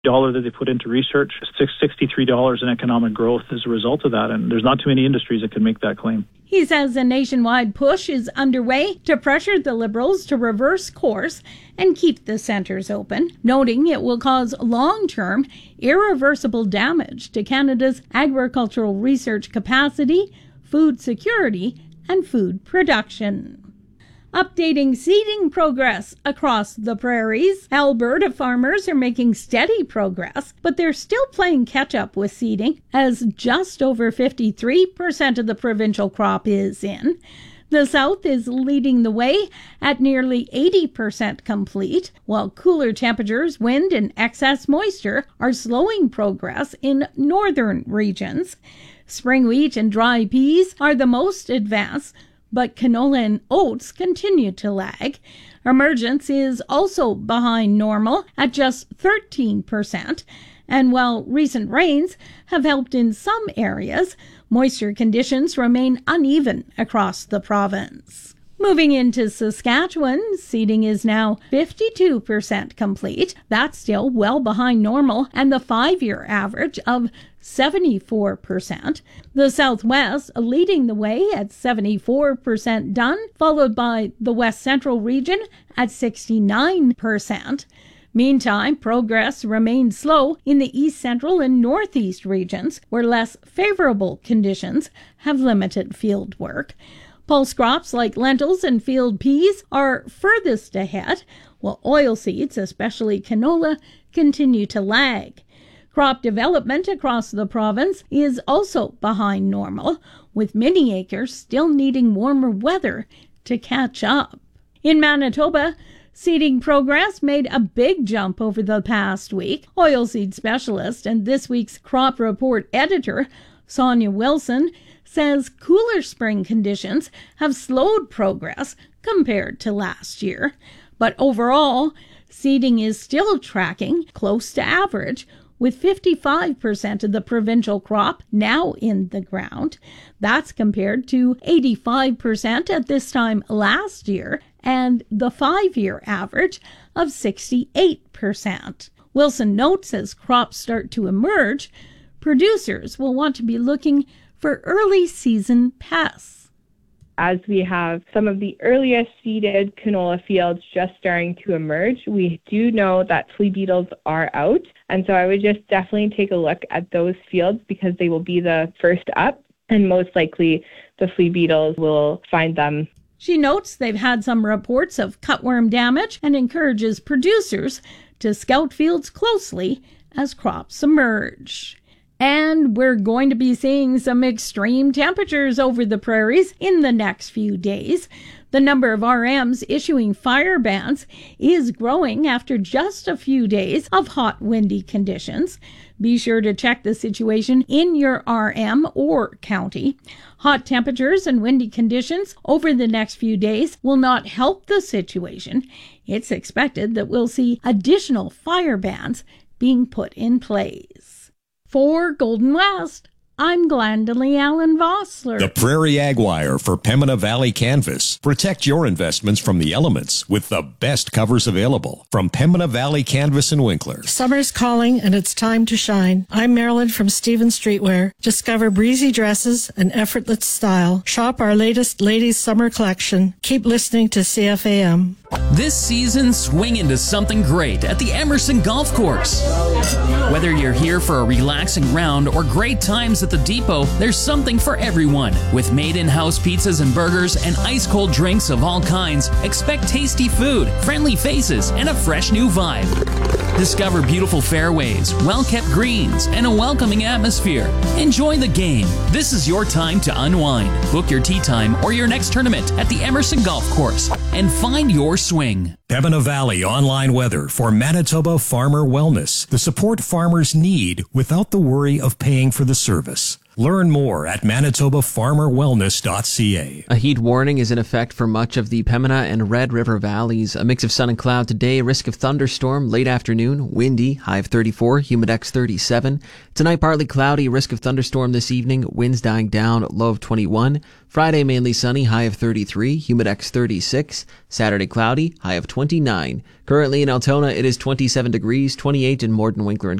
dollar that they put into research, $63 in economic growth as a result of that. And there's not too many industries that can make that claim. He says a nationwide push is underway to pressure the Liberals to reverse course and keep the centres open, noting it will cause long-term, irreversible damage to Canada's agricultural research capacity, food security, and food production. Updating seeding progress across the prairies. Alberta farmers are making steady progress, but they're still playing catch-up with seeding, as just over 53% of the provincial crop is in. The South is leading the way at nearly 80% complete, while cooler temperatures, wind, and excess moisture are slowing progress in northern regions. Spring wheat and dry peas are the most advanced, but canola and oats continue to lag. Emergence is also behind normal at just 13%, and while recent rains have helped in some areas, moisture conditions remain uneven across the province. Moving into Saskatchewan, seeding is now 52% complete. That's still well behind normal and the 5-year average of 74%. The Southwest leading the way at 74% done, followed by the West Central region at 69%. Meantime, progress remains slow in the East Central and Northeast regions, where less favorable conditions have limited field work. Pulse crops like lentils and field peas are furthest ahead, while oilseeds, especially canola, continue to lag. Crop development across the province is also behind normal, with many acres still needing warmer weather to catch up. In Manitoba, seeding progress made a big jump over the past week. Oilseed specialist and this week's crop report editor, Sonia Wilson, says cooler spring conditions have slowed progress compared to last year. But overall, seeding is still tracking close to average, with 55% of the provincial crop now in the ground. That's compared to 85% at this time last year and the 5-year average of 68%. Wilson notes as crops start to emerge, producers will want to be looking for early season pests. As we have some of the earliest seeded canola fields just starting to emerge, we do know that flea beetles are out. And so I would just definitely take a look at those fields because they will be the first up, and most likely the flea beetles will find them. She notes they've had some reports of cutworm damage and encourages producers to scout fields closely as crops emerge. And we're going to be seeing some extreme temperatures over the prairies in the next few days. The number of RMs issuing fire bans is growing after just a few days of hot, windy conditions. Be sure to check the situation in your RM or county. Hot temperatures and windy conditions over the next few days will not help the situation. It's expected that we'll see additional fire bans being put in place. For Golden West, I'm Glendalee Allen Vossler. The Prairie Ag Wire for Pembina Valley Canvas. Protect your investments from the elements with the best covers available from Pembina Valley Canvas and Winkler. Summer's calling and it's time to shine. I'm Marilyn from Stevens Streetwear. Discover breezy dresses and effortless style. Shop our latest ladies' summer collection. Keep listening to CFAM. This season, swing into something great at the Emerson Golf Course. Whether you're here for a relaxing round or great times at the depot, there's something for everyone. With made-in-house pizzas and burgers and ice-cold drinks of all kinds, expect tasty food, friendly faces, and a fresh new vibe. Discover beautiful fairways, well-kept greens, and a welcoming atmosphere. Enjoy the game. This is your time to unwind. Book your tee time or your next tournament at the Emerson Golf Course and find your swing. Pembina Valley online weather for Manitoba Farmer Wellness. The support farmers need without the worry of paying for the service. Learn more at manitobafarmerwellness.ca. A heat warning is in effect for much of the Pembina and Red River valleys. A mix of sun and cloud today, risk of thunderstorm late afternoon, windy, high of 34, humidex 37. Tonight partly cloudy, risk of thunderstorm this evening, winds dying down, low of 21. Friday mainly sunny, high of 33, humidex 36. Saturday cloudy, high of 29. Currently in Altona it is 27 degrees, 28 in Morden, Winkler and